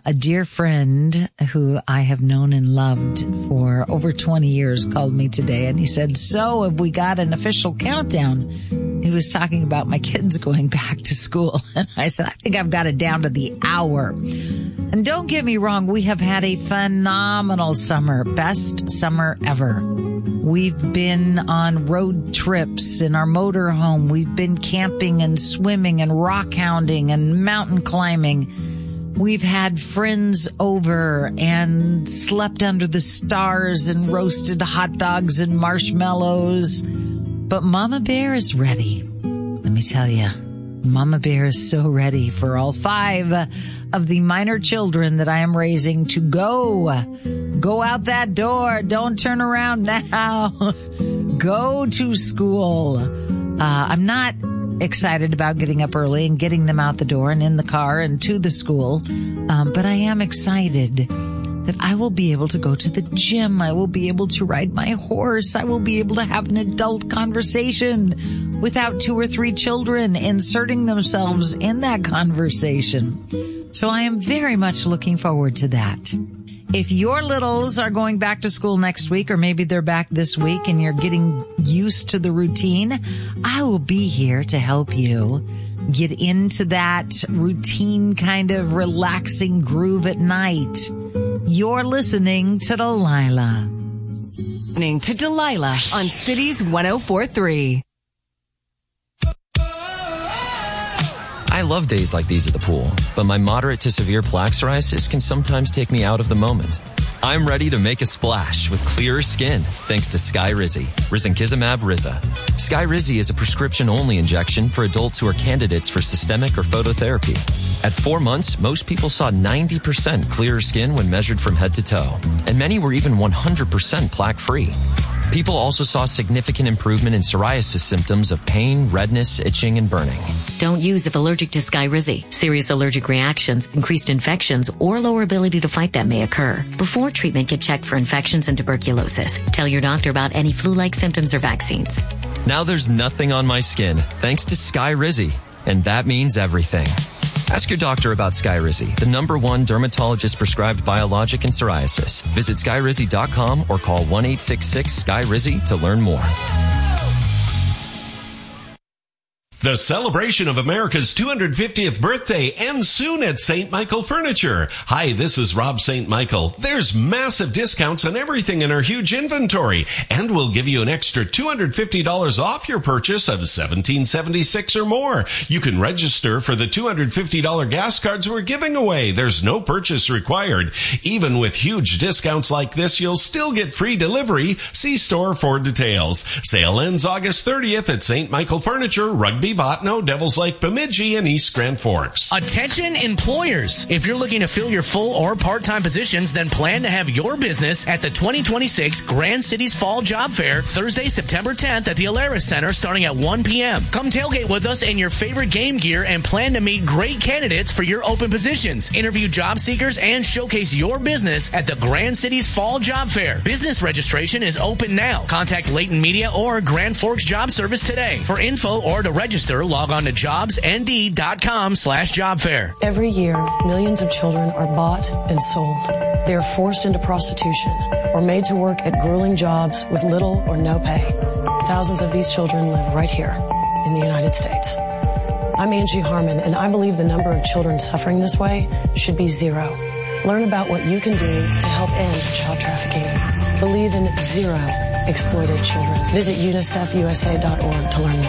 A dear friend who I have known and loved for over 20 years called me today, and he said, so have we got an official countdown? He was talking about my kids going back to school. And I said, I think I've got it down to the hour. And don't get me wrong, we have had a phenomenal summer. Best summer ever. We've been on road trips in our motorhome. We've been camping and swimming and rock hounding and mountain climbing. We've had friends over and slept under the stars and roasted hot dogs and marshmallows. But Mama Bear is ready. Let me tell you, Mama Bear is so ready for all 5 of the minor children that I am raising to go out that door. Don't turn around now. Go to school. I'm not excited about getting up early and getting them out the door and in the car and to the school. But I am excited that I will be able to go to the gym. I will be able to ride my horse. I will be able to have an adult conversation without 2 or 3 children inserting themselves in that conversation. So I am very much looking forward to that. If your littles are going back to school next week, or maybe they're back this week and you're getting used to the routine, I will be here to help you get into that routine kind of relaxing groove at night. You're listening to Delilah. Listening to Delilah on Cities 104.3. I love days like these at the pool, but my moderate to severe plaque psoriasis can sometimes take me out of the moment. I'm ready to make a splash with clearer skin thanks to Skyrizi, Risankizumab Riza. Skyrizi is a prescription-only injection for adults who are candidates for systemic or phototherapy. At 4 months, most people saw 90% clearer skin when measured from head to toe, and many were even 100% plaque-free. People also saw significant improvement in psoriasis symptoms of pain, redness, itching, and burning. Don't use if allergic to Skyrizi. Serious allergic reactions, increased infections, or lower ability to fight them may occur. Before treatment, get checked for infections and tuberculosis. Tell your doctor about any flu-like symptoms or vaccines. Now there's nothing on my skin thanks to Skyrizi, and that means everything. Ask your doctor about Skyrizi, the #1 dermatologist-prescribed biologic in psoriasis. Visit Skyrizi.com or call 1-866-SKYRIZI to learn more. The celebration of America's 250th birthday ends soon at St. Michael Furniture. Hi, this is Rob St. Michael. There's massive discounts on everything in our huge inventory, and we'll give you an extra $250 off your purchase of $17.76 or more. You can register for the $250 gas cards we're giving away. There's no purchase required. Even with huge discounts like this, you'll still get free delivery. See store for details. Sale ends August 30th at St. Michael Furniture, Rugby, Botno, Devils Lake, Bemidji, and East Grand Forks. Attention employers! If you're looking to fill your full or part-time positions, then plan to have your business at the 2026 Grand Cities Fall Job Fair, Thursday, September 10th at the Alaris Center starting at 1 p.m. Come tailgate with us in your favorite game gear and plan to meet great candidates for your open positions. Interview job seekers and showcase your business at the Grand Cities Fall Job Fair. Business registration is open now. Contact Layton Media or Grand Forks Job Service today. For info or to register, log on to jobsnd.com/jobfair. Every year, millions of children are bought and sold. They are forced into prostitution or made to work at grueling jobs with little or no pay. Thousands of these children live right here in the United States. I'm Angie Harmon, and I believe the number of children suffering this way should be 0. Learn about what you can do to help end child trafficking. Believe in 0 exploited children. Visit UNICEFUSA.org to learn more.